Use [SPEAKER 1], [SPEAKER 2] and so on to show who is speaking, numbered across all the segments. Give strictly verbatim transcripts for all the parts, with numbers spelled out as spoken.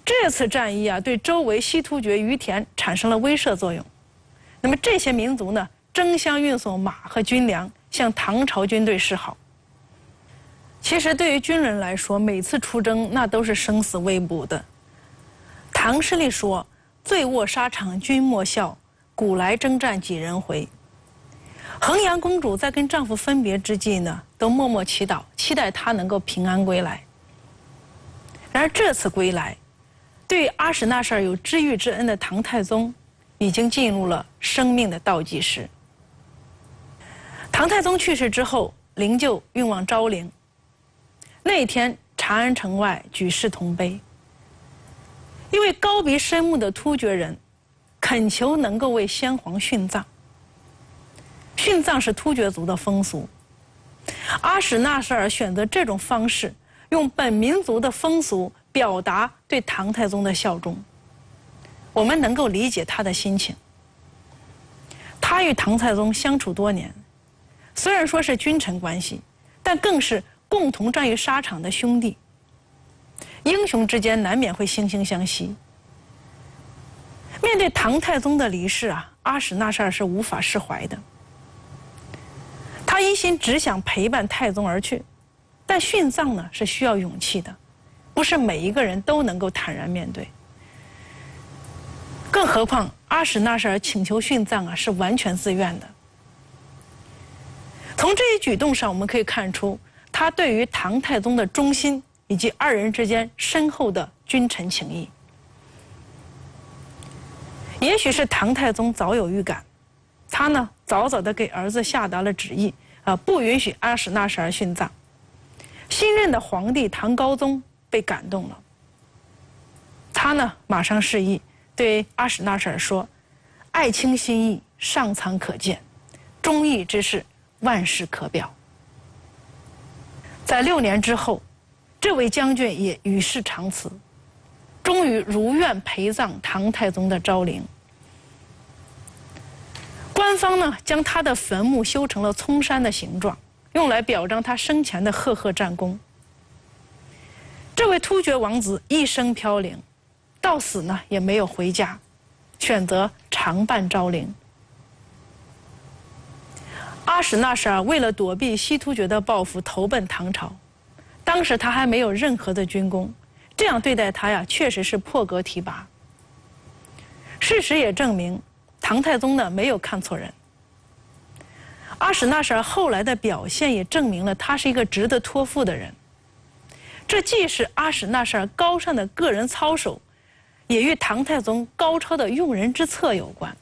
[SPEAKER 1] 这次战役啊，对周围西突厥于田产生了威慑作用。那么这些民族呢，争相运送马和军粮，向唐朝军队示好。其实对于军人来说，每次出征那都是生死未卜的。唐诗里说：“醉卧沙场君莫笑，古来征战几人回。”衡阳公主在跟丈夫分别之际呢，都默默祈祷，期待他能够平安归来。然而这次归来，对阿史那氏有知遇之恩的唐太宗，已经进入了生命的倒计时。唐太宗去世之后，灵柩运往昭陵。那一天，长安城外举世同悲。一位高鼻深目的突厥人，恳求能够为先皇殉葬。殉葬是突厥族的风俗，阿史那氏尔选择这种方式，用本民族的风俗表达对唐太宗的效忠。我们能够理解他的心情。他与唐太宗相处多年，虽然说是君臣关系，但更是共同战于沙场的兄弟。英雄之间难免会惺惺相惜。面对唐太宗的离世啊，阿史那氏尔是无法释怀的。他一心只想陪伴太宗而去，但殉葬呢是需要勇气的，不是每一个人都能够坦然面对。更何况阿史那氏尔请求殉葬啊是完全自愿的。从这一举动上，我们可以看出他对于唐太宗的忠心，以及二人之间深厚的君臣情谊。也许是唐太宗早有预感，他呢早早的给儿子下达了旨意，啊、呃，不允许阿史那氏尔殉葬。新任的皇帝唐高宗被感动了，他呢马上示意对阿史那氏尔说：“爱卿心意，上苍可见；忠义之事，万事可表。”在六年之后，这位将军也与世长辞，终于如愿陪葬唐太宗的昭陵。官方呢将他的坟墓修成了葱山的形状，用来表彰他生前的赫赫战功。这位突厥王子一生飘零，到死呢也没有回家，选择常伴昭陵。阿史那氏尔为了躲避西突厥的报复，投奔唐朝。当时他还没有任何的军功，这样对待他呀，确实是破格提拔。事实也证明，唐太宗呢没有看错人。阿史那氏尔后来的表现也证明了他是一个值得托付的人。这既是阿史那氏尔高尚的个人操守，也与唐太宗高超的用人之策有关。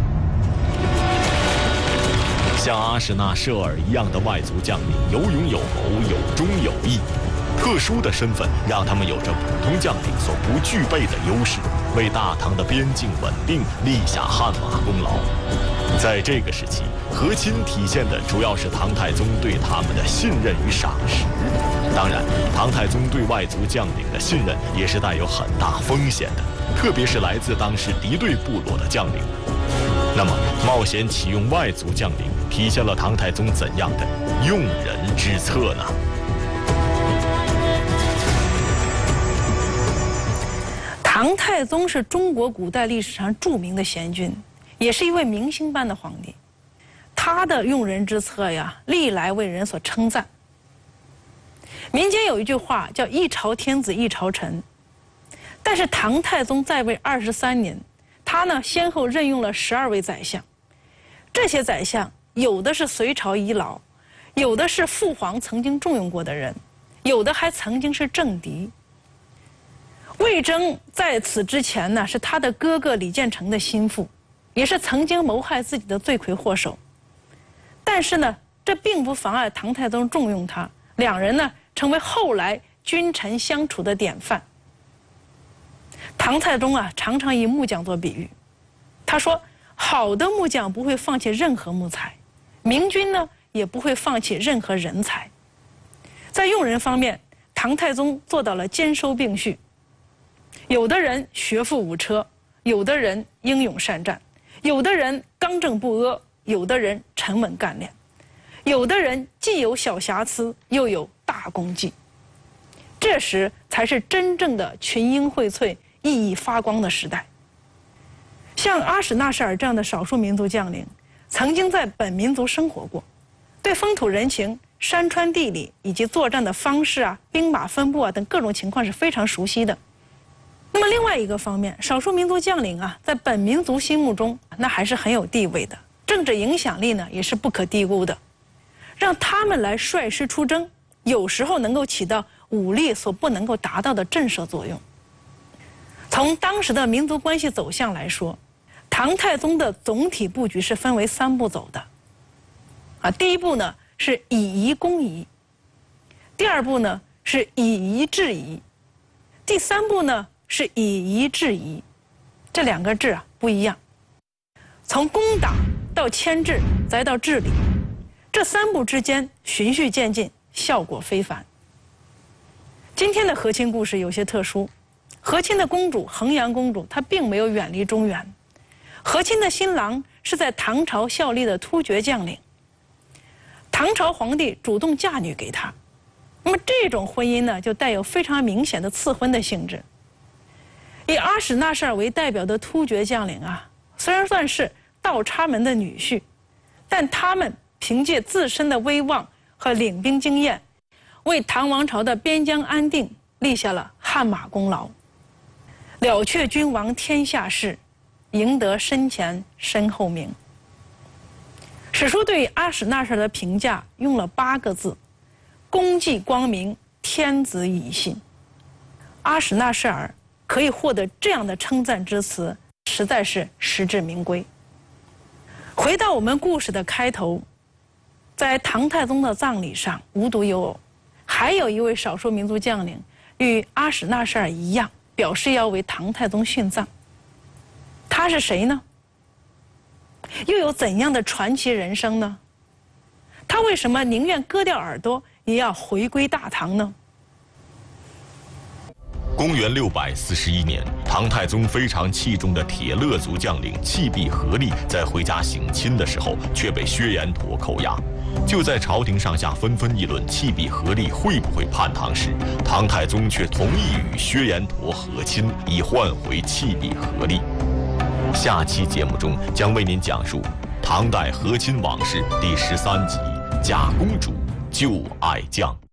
[SPEAKER 2] 像阿史那舍尔一样的外族将领有勇有谋，有忠有义，特殊的身份让他们有着普通将领所不具备的优势，为大唐的边境稳定立下汗马功劳。在这个时期，和亲体现的主要是唐太宗对他们的信任与赏识。当然，唐太宗对外族将领的信任也是带有很大风险的，特别是来自当时敌对部落的将领。那么，冒险启用外族将领，体现了唐太宗怎样的用人之策呢？
[SPEAKER 1] 唐太宗是中国古代历史上著名的贤君，也是一位明星般的皇帝。他的用人之策呀，历来为人所称赞。民间有一句话叫“一朝天子一朝臣”，但是唐太宗在位二十三年。他呢，先后任用了十二位宰相，这些宰相有的是隋朝遗老，有的是父皇曾经重用过的人，有的还曾经是政敌。魏征在此之前呢，是他的哥哥李建成的心腹，也是曾经谋害自己的罪魁祸首。但是呢，这并不妨碍唐太宗重用他，两人呢成为后来君臣相处的典范。唐太宗啊，常常以木匠做比喻。他说，好的木匠不会放弃任何木材，明君呢也不会放弃任何人才。在用人方面，唐太宗做到了兼收并蓄。有的人学富五车，有的人英勇善战，有的人刚正不阿，有的人沉稳干练，有的人既有小瑕疵，又有大功绩。这时才是真正的群英荟萃， 熠熠发光的时代。像阿史那是尔这样的少数民族将领，曾经在本民族生活过，对风土人情、山川地理以及作战的方式啊、兵马分布啊等各种情况是非常熟悉的。那么另外一个方面，少数民族将领啊，在本民族心目中那还是很有地位的，政治影响力呢也是不可低估的。让他们来率师出征，有时候能够起到武力所不能够达到的震慑作用。从当时的民族关系走向来说，唐太宗的总体布局是分为三步走的。啊，第一步呢是以夷攻夷，第二步呢是以夷制夷，第三步呢是以夷制夷。这两个制啊不一样。从攻打到牵制，再到治理，这三步之间循序渐进，效果非凡。今天的和亲故事有些特殊，和亲的公主衡阳公主她并没有远离中原，和亲的新郎是在唐朝效力的突厥将领。唐朝皇帝主动嫁女给他，那么这种婚姻呢，就带有非常明显的赐婚的性质。以阿史那是尔为代表的突厥将领啊，虽然算是倒插门的女婿，但他们凭借自身的威望和领兵经验，为唐王朝的边疆安定立下了汗马功劳，了却君王天下事，赢得身前身后名。史书对阿史那是尔的评价用了八个字：功绩光明，天子以信。阿史那是尔可以获得这样的称赞之词，实在是实至名归。回到我们故事的开头，在唐太宗的葬礼上无独有偶，还有一位少数民族将领与阿史那是尔一样，表示要为唐太宗殉葬。他是谁呢？又有怎样的传奇人生呢？他为什么宁愿割掉耳朵也要回归大唐呢？
[SPEAKER 2] 公元六百四十一年，唐太宗非常器重的铁勒族将领契必合力在回家省亲的时候，却被薛延陀扣押。就在朝廷上下纷纷议论契必合力会不会叛唐时，唐太宗却同意与薛延陀和亲，以换回契必合力。下期节目中将为您讲述唐代和亲往事第十三集《假公主救爱将》。